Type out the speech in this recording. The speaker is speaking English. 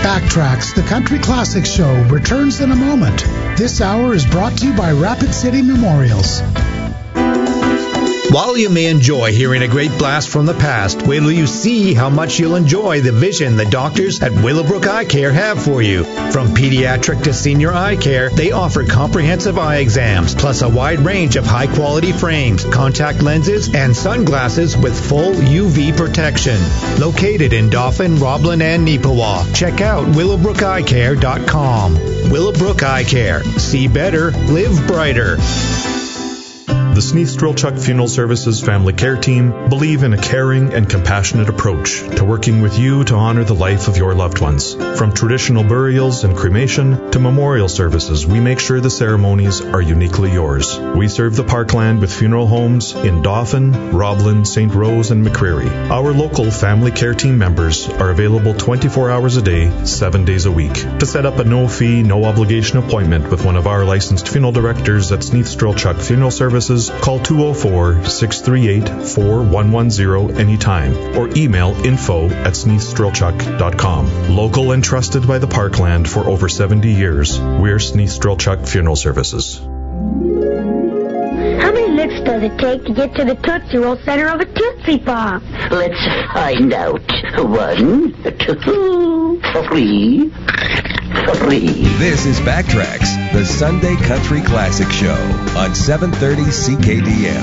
Backtracks, the Country Classics Show, returns in a moment. This hour is brought to you by Rapid City Memorials. While you may enjoy hearing a great blast from the past, wait till you see how much you'll enjoy the vision the doctors at Willowbrook Eye Care have for you. From pediatric to senior eye care, they offer comprehensive eye exams, plus a wide range of high-quality frames, contact lenses, and sunglasses with full UV protection. Located in Dauphin, Roblin, and Neepawa. Check out willowbrookeyecare.com. Willowbrook Eye Care. See better, live brighter. The Sneath Strelchuk Funeral Services Family Care Team believe in a caring and compassionate approach to working with you to honor the life of your loved ones. From traditional burials and cremation to memorial services, we make sure the ceremonies are uniquely yours. We serve the parkland with funeral homes in Dauphin, Roblin, St. Rose, and McCreary. Our local family care team members are available 24 hours a day, 7 days a week. To set up a no-fee, no-obligation appointment with one of our licensed funeral directors at Sneath Strelchuk Funeral Services, call 204-638-4110 anytime or email info@sneathstrelchuk.com. Local and trusted by the Parkland for over 70 years, we're Sneath Strelchuk Funeral Services. How many licks does it take to get to the Tootsie Roll center of a Tootsie Pop? Let's find out. 1, 2, 3. This is Backtracks, the Sunday Country Classic Show on 730 CKDM.